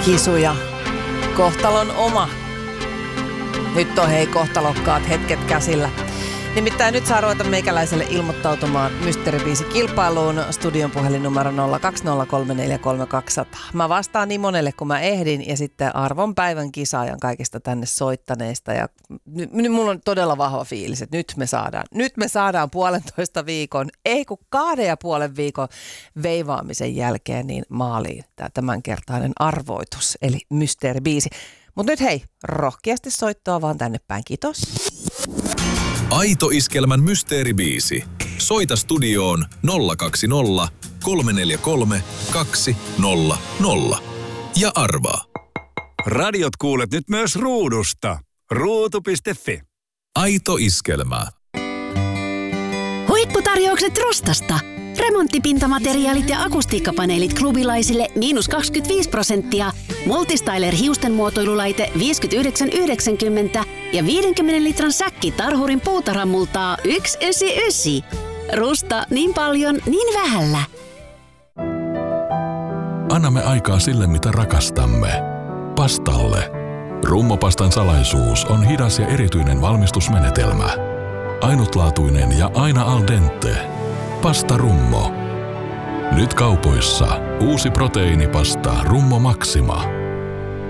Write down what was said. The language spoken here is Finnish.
Kisuja. Kohtalon oma. Nyt on hei kohtalokkaat hetket käsillä. Nimittäin nyt saa ruveta meikäläiselle ilmoittautumaan Mysteeribiisi-kilpailuun. Studion puhelinnumero 020343200. Mä vastaan niin monelle kun mä ehdin ja sitten arvon päivän kisaajan kaikista tänne soittaneista. Ja nyt mulla on todella vahva fiilis, että nyt me saadaan 1,5 viikon, ei kun 2,5 viikon veivaamisen jälkeen niin maaliin tämä tämänkertainen arvoitus, eli Mysteeribiisi. Mutta nyt hei, rohkeasti soittoa vaan tänne päin, kiitos. Aito Iskelmän Mysteeribiisi. Soita studioon 020 343 200 ja arvaa. Radiot kuulet nyt myös ruudusta. Ruutu.fi. Aito Iskelmä. Huipputarjoukset Rustasta. Remonttipintamateriaalit ja akustiikkapaneelit klubilaisille -25%. Multistyler hiustenmuotoilulaite 59,90 ja 50 litran säkki Tarhurin puutarhamultaa 199. Rusta niin paljon, niin vähällä. Annamme aikaa sille, mitä rakastamme. Pastalle. Rummopastan salaisuus on hidas ja erityinen valmistusmenetelmä. Ainutlaatuinen ja aina al dente. Pasta Rummo. Nyt kaupoissa uusi proteiinipasta Rummo Maxima.